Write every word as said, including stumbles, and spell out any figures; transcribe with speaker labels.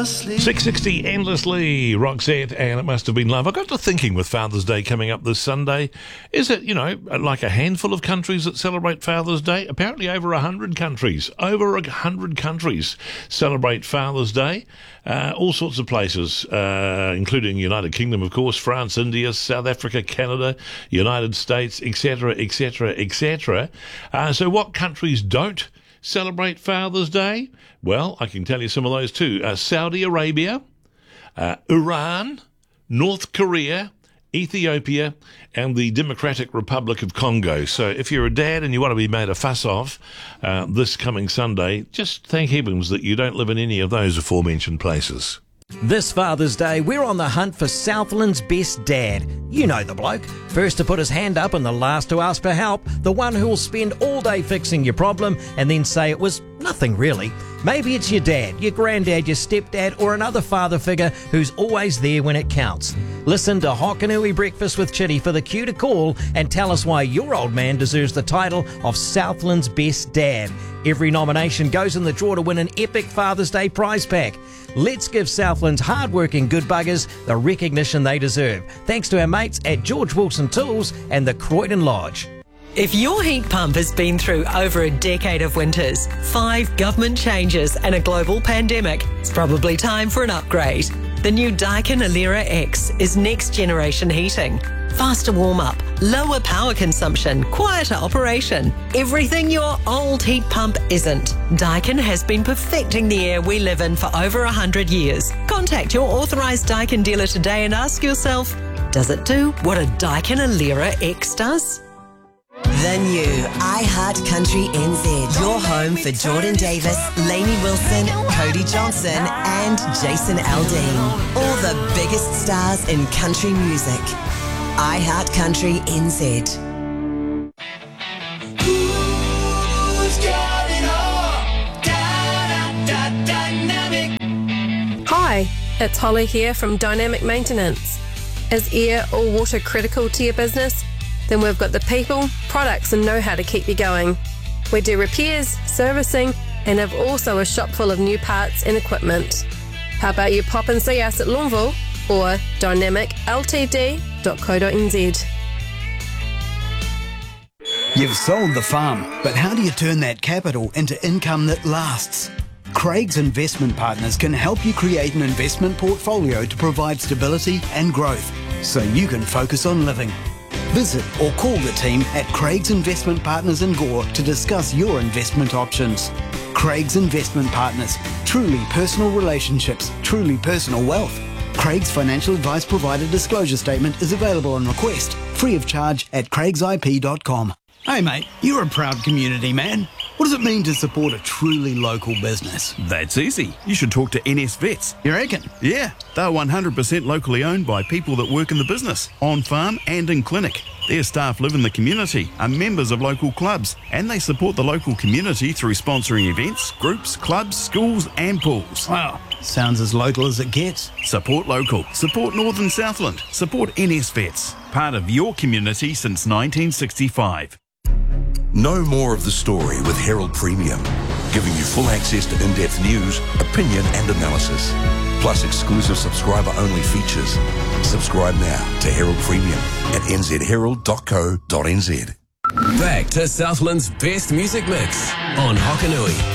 Speaker 1: endlessly.
Speaker 2: six sixty Endlessly, Roxette, and It Must Have Been Love. I got to thinking with Father's Day coming up this Sunday, is it, you know, like a handful of countries that celebrate Father's Day? Apparently over a hundred countries, over a hundred countries celebrate Father's Day. Uh, all sorts of places, uh, including United Kingdom, of course, France, India, South Africa, Canada, United States, et cetera, et cetera, et cetera. Uh, so what countries don't celebrate Father's Day? Well, I can tell you some of those too. Uh, Saudi Arabia, uh, Iran, North Korea, Ethiopia, and the Democratic Republic of Congo. So if you're a dad and you want to be made a fuss of uh, this coming Sunday, just thank heavens that you don't live in any of those aforementioned places.
Speaker 3: This Father's Day, we're on the hunt for Southland's best dad. You know the bloke. First to put his hand up and the last to ask for help. The one who'll spend all day fixing your problem and then say it was nothing really. Maybe it's your dad, your granddad, your stepdad, or another father figure who's always there when it counts. Listen to Hokanui Breakfast with Chitty for the cue to call and tell us why your old man deserves the title of Southland's best dad. Every nomination goes in the draw to win an epic Father's Day prize pack. Let's give Southland's hard-working good buggers the recognition they deserve. Thanks to our mates at George Wilson Tools and the Croydon Lodge.
Speaker 4: If your heat pump has been through over a decade of winters, five government changes and a global pandemic, it's probably time for an upgrade. The new Daikin Alera X is next generation heating. Faster warm-up, lower power consumption, quieter operation. Everything your old heat pump isn't. Daikin has been perfecting the air we live in for over one hundred years. Contact your authorised Daikin dealer today and ask yourself, does it do what a Daikin Alera X does?
Speaker 5: The new iHeart Country N Z. Your home for Jordan Davis, Lainey Wilson, Cody Johnson and Jason Aldean. All the biggest stars in country music. iHeart Country N Z.
Speaker 1: Who's got it all? Da, da, da, dynamic.
Speaker 6: Hi, it's Holly here from Dynamic Maintenance. Is air or water critical to your business? Then we've got the people, products and know-how to keep you going. We do repairs, servicing and have also a shop full of new parts and equipment. How about you pop and see us at Longville or dynamic l t d dot co dot n z.
Speaker 7: You've sold the farm, but how do you turn that capital into income that lasts? Craig's Investment Partners can help you create an investment portfolio to provide stability and growth so you can focus on living. Visit or call the team at Craig's Investment Partners in Gore to discuss your investment options. Craig's Investment Partners. Truly personal relationships, truly personal wealth. Craig's financial advice provider disclosure statement is available on request, free of charge at craigs i p dot com. Hey mate, you're a proud community man. What does it mean to support a truly local business?
Speaker 8: That's easy. You should talk to N S Vets.
Speaker 7: You reckon?
Speaker 8: Yeah, they're one hundred percent locally owned by people that work in the business, on farm and in clinic. Their staff live in the community, are members of local clubs, and they support the local community through sponsoring events, groups, clubs, schools and pools.
Speaker 7: Wow, sounds as local as it gets.
Speaker 8: Support local. Support Northern Southland. Support N S Vets. Part of your community since nineteen sixty-five.
Speaker 9: Know more of the story with Herald Premium, giving you full access to in-depth news, opinion and analysis, plus exclusive subscriber-only features. Subscribe now to Herald Premium at n z herald dot co dot n z.
Speaker 10: Back to Southland's best music mix on Hokanui.